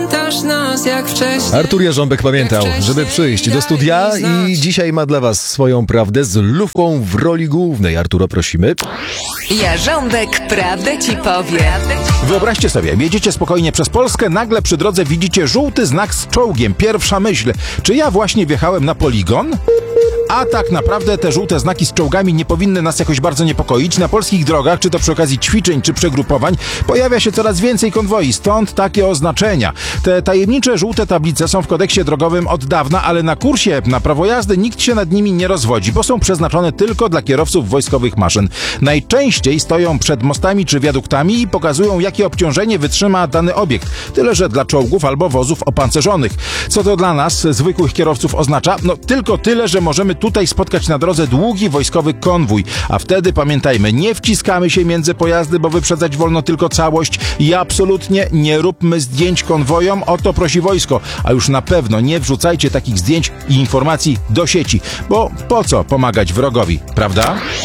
pamiętasz nas jak wcześniej. Artur Jarząbek pamiętał, żeby przyjść do studia i dzisiaj ma dla was swoją prawdę z Lufką w roli głównej. Arturo, prosimy. Jarząbek prawdę ci powie. Wyobraźcie sobie, jedziecie spokojnie przez Polskę, nagle przy drodze widzicie żółty znak z czołgiem. Pierwsza myśl, czy ja właśnie wjechałem na poligon? A tak naprawdę te żółte znaki z czołgami nie powinny nas jakoś bardzo niepokoić. Na polskich drogach, czy to przy okazji ćwiczeń, czy przegrupowań, pojawia się coraz więcej konwoi, stąd takie oznaczenia. Te tajemnicze żółte tablice są w kodeksie drogowym od dawna, ale na kursie na prawo jazdy nikt się nad nimi nie rozwodzi, bo są przeznaczone tylko dla kierowców wojskowych maszyn. Najczęściej stoją przed mostami czy wiaduktami i pokazują, jakie obciążenie wytrzyma dany obiekt. Tyle, że dla czołgów albo wozów opancerzonych. Co to dla nas, zwykłych kierowców, oznacza? No tylko tyle, że możemy tutaj spotkać na drodze długi wojskowy konwój. A wtedy pamiętajmy, nie wciskamy się między pojazdy, bo wyprzedzać wolno tylko całość i absolutnie nie róbmy zdjęć konwojom, o to prosi wojsko. A już na pewno nie wrzucajcie takich zdjęć i informacji do sieci, bo po co pomagać wrogowi, prawda?